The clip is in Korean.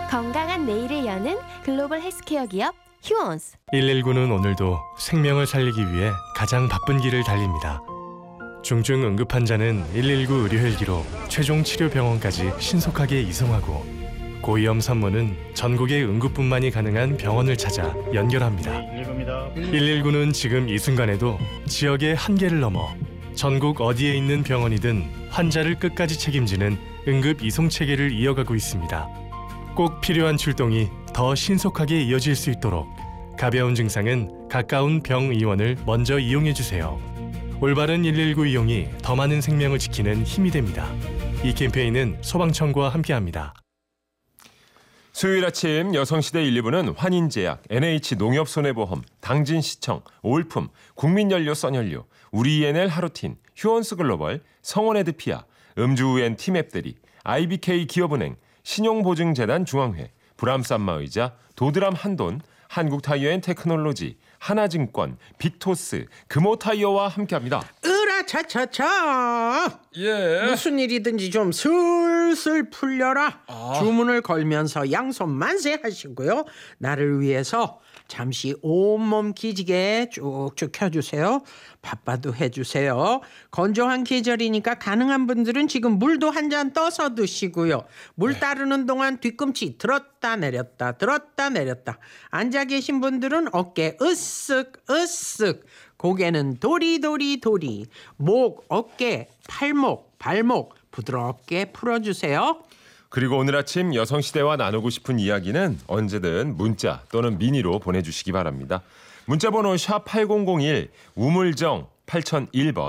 건강한 내일을 여는 글로벌 헬스케어 기업 휴원스. 119는 오늘도 생명을 살리기 위해 가장 바쁜 길을 달립니다. 중증 응급 환자는 119 의료 헬기로 최종 치료 병원까지 신속하게 이송하고, 고위험 산모는 전국의 응급분만이 가능한 병원을 찾아 연결합니다. 119는 지금 이 순간에도 지역의 한계를 넘어 전국 어디에 있는 병원이든 환자를 끝까지 책임지는 응급 이송 체계를 이어가고 있습니다. 꼭 필요한 출동이 더 신속하게 이어질 수 있도록 가벼운 증상은 가까운 병의원을 먼저 이용해 주세요. 올바른 119 이용이 더 많은 생명을 지키는 힘이 됩니다. 이 캠페인은 소방청구와 함께합니다. 수요일 아침 여성시대 1, 2부는 환인제약, NH농협손해보험, 당진시청, 올품, 국민연료 써연료, 우리ENL 하루틴, 휴원스글로벌, 성원에드피아, 음주우엔 티맵대리, IBK 기업은행, 신용보증재단 중앙회, 브람산마의자, 도드람 한돈, 한국타이어앤테크놀로지, 하나증권, 빅토스, 금호타이어와 함께합니다. 으라차차차. 예. 무슨 일이든지 좀 슬슬 풀려라. 주문을 걸면서 양손 만세 하시고요. 나를 위해서 잠시 온몸 기지개 쭉쭉 켜주세요. 바빠도 해주세요. 건조한 계절이니까 가능한 분들은 지금 물도 한 잔 떠서 드시고요. 물 따르는 동안 뒤꿈치 들었다 내렸다 들었다 내렸다. 앉아 계신 분들은 어깨 으쓱 으쓱. 고개는 도리도리도리. 목, 어깨, 팔목, 발목 부드럽게 풀어주세요. 그리고 오늘 아침 여성시대와 나누고 싶은 이야기는 언제든 문자 또는 미니로 보내주시기 바랍니다. 문자번호 샵 8001, 우물정 8001번,